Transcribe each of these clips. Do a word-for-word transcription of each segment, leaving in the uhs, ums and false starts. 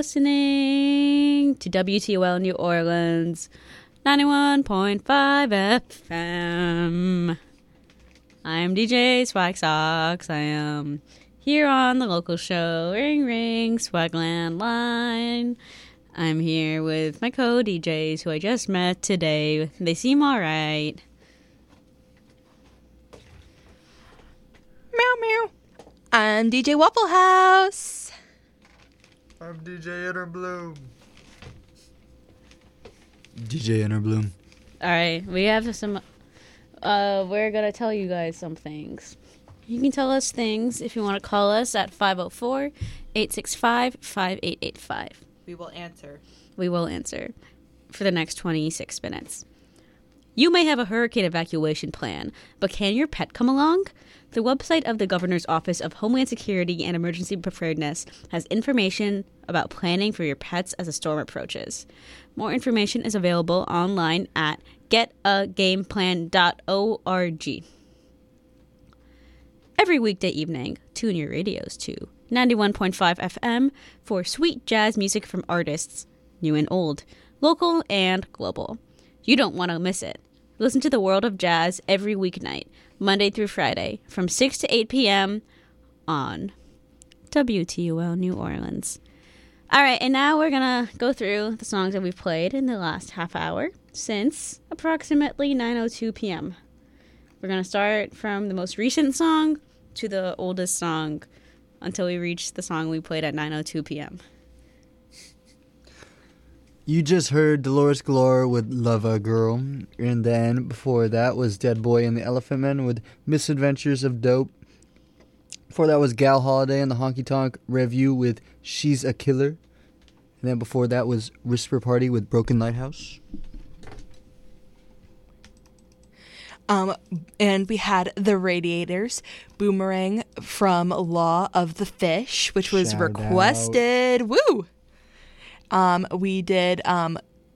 Listening to W T O L New Orleans ninety-one point five F M. I'm D J Swag Socks. I am here on the local show, Ring Ring Swagland Line. I'm here with my co-D Js who I just met today. They seem alright. Meow meow. I'm D J Waffle House. I'm D J Interbloom. D J Interbloom. Alright, we have some... Uh, we're gonna tell you guys some things. You can tell us things if you want to call us at five oh four, eight six five, five eight eight five. We will answer. We will answer for the next twenty-six minutes. You may have a hurricane evacuation plan, but can your pet come along? The website of the Governor's Office of Homeland Security and Emergency Preparedness has information about planning for your pets as a storm approaches. More information is available online at get a game plan dot org. Every weekday evening, tune your radios to ninety-one point five F M for sweet jazz music from artists, new and old, local and global. You don't want to miss it. Listen to the world of jazz every weeknight, Monday through Friday, from six to eight p.m. on W T O L New Orleans. All right, and now we're going to go through the songs that we've played in the last half hour since approximately nine oh two p.m. We're going to start from the most recent song to the oldest song until we reach the song we played at nine oh two p.m. You just heard Dolores Galore with Love a Girl, and then before that was Dead Boy and the Elephant Men with Misadventures of Dope. Before that was Gal Holiday and the Honky Tonk Review with She's a Killer. And then before that was Whisper Party with Broken Lighthouse. Um, and we had The Radiators, Boomerang from Law of the Fish, which was Shout requested. Out. Woo! Um, we did um,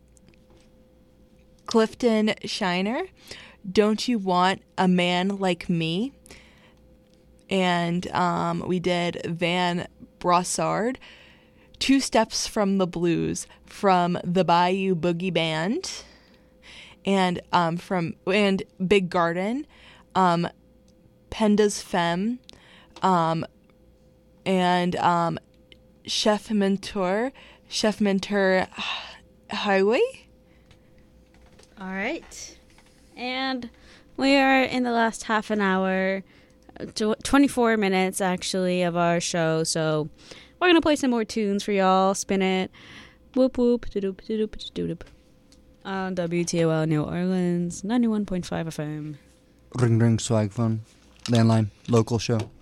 Clifton Shiner, Don't You Want a Man Like Me? And um, we did Van Brossard, Two Steps from the Blues from the Bayou Boogie Band. And um, from and Big Garden, um, Penda's Femme, um, and um, Chef Mentor, Chef Mentor Highway. All right. And we are in the last half an hour, twenty-four minutes actually, of our show. So we're going to play some more tunes for y'all. Spin it. Whoop whoop. Doop doop doop. On W T O L New Orleans, ninety-one point five F M. Ring Ring Swag Phone. Landline. Local show.